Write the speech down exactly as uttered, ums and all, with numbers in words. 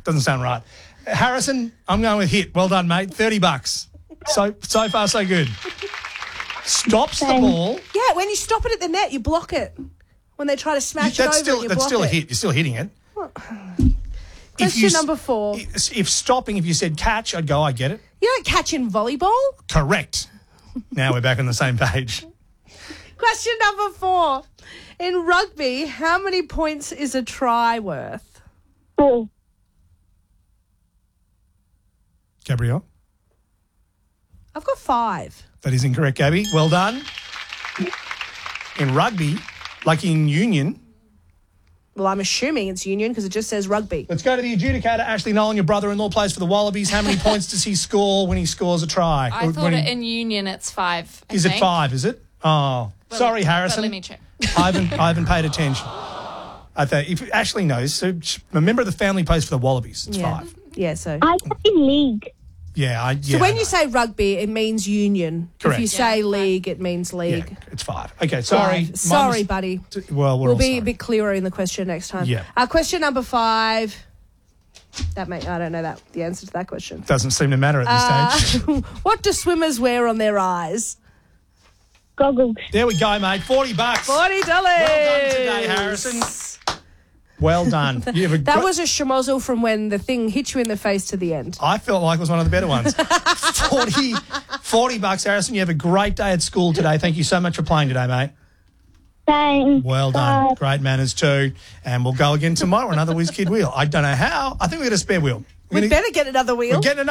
doesn't sound right. Harrison, I'm going with hit. Well done, mate. thirty bucks. So so far, so good. Stops the ball. Yeah, when you stop it at the net, you block it. When they try to smash That's it over, still you that's block still it. a hit. You're still hitting it. Question number four. If, if stopping, if you said catch, I'd go, I get it. You don't catch in volleyball? Correct. Now we're back on the same page. Question number four. In rugby, how many points is a try worth? Four. Gabrielle? I've got five. That is incorrect, Gabby. Well done. In rugby, like in union... Well, I'm assuming it's union because it just says rugby. Let's go to the adjudicator. Ashley Nolan, your brother-in-law, plays for the Wallabies. How many points does he score when he scores a try? I Or thought when it he- in union it's five. I Is think. it five, is it? Oh, But sorry, let- Harrison. But let me check. I haven't, I haven't paid attention. I think if Ashley knows, so a member of the family plays for the Wallabies. It's Yeah. five. Yeah, so. I play league. Yeah, I, yeah. so when I you know. say rugby, it means union. Correct. If you say Yeah, league, it means league. yeah, it's five. Okay, sorry. Five. Sorry, Mum's- buddy. Well, we're We'll all be sorry. a bit clearer in the question next time. Yeah. Uh, question number five. That may, I don't know that the answer to that question. Doesn't seem to matter at this Uh, stage. what do swimmers wear on their eyes? Goggles. There we go, mate. Forty bucks. Forty dollars. Well done today, Harrison. Well done. You have a That gr- was a schmozzle from when the thing hit you in the face to the end. I felt like it was one of the better ones. forty, forty bucks, Harrison. You have a great day at school today. Thank you so much for playing today, mate. Thanks. Well done. Bye. Great manners too. And we'll go again tomorrow. Another Whiz Kid wheel. I don't know how. I think we've got a spare wheel. We're We'd gonna- better get another wheel. We're getting another